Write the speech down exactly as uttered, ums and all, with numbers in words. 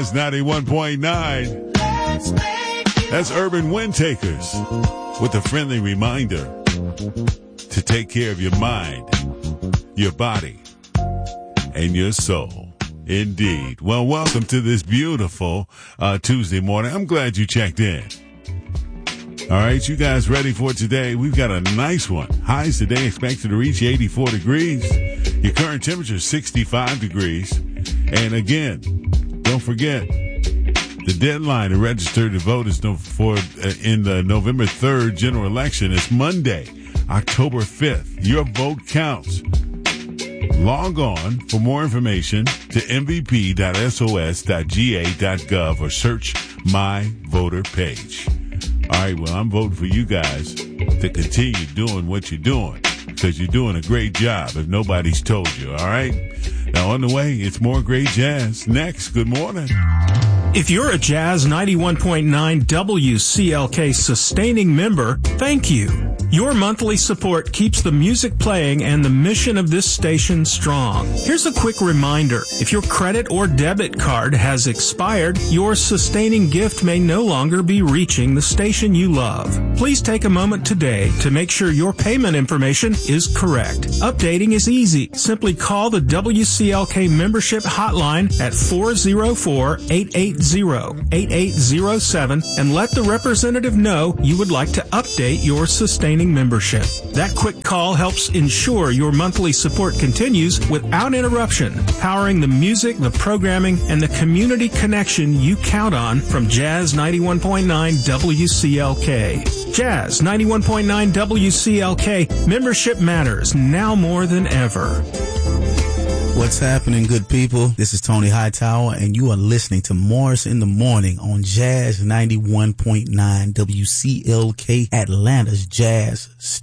Jazz ninety-one point nine. That's Urban Windtakers with a friendly reminder to take care of your mind, your body, and your soul. Indeed. Well, welcome to this beautiful uh, Tuesday morning. I'm glad you checked in. All right, you guys ready for today? We've got a nice one. Highs today expected to reach eighty-four degrees. Your current temperature is sixty-five degrees. And again, don't forget, the deadline to register to vote is no, for uh, in the November third general election. It's Monday, October fifth. Your vote counts. Log on for more information to m v p dot s o s dot g a dot gov or search My Voter page. All right, well, I'm voting for you guys to continue doing what you're doing because you're doing a great job if nobody's told you, all right? Now, on the way, it's more great jazz. Next, good morning. If you're a Jazz ninety-one point nine W C L K sustaining member, thank you. Your monthly support keeps the music playing and the mission of this station strong. Here's a quick reminder. If your credit or debit card has expired, your sustaining gift may no longer be reaching the station you love. Please take a moment today to make sure your payment information is correct. Updating is easy. Simply call the W C L K membership hotline at four oh four, eight eight zero, eight eight zero seven and let the representative know you would like to update your sustaining membership. That quick call helps ensure your monthly support continues without interruption, powering the music, the programming, and the community connection you count on from Jazz ninety-one point nine W C L K. Jazz ninety-one point nine W C L K, membership matters now more than ever. What's happening, good people? This is Tony Hightower, and you are listening to Morris in the Morning on Jazz ninety-one point nine W C L K, Atlanta's Jazz Station.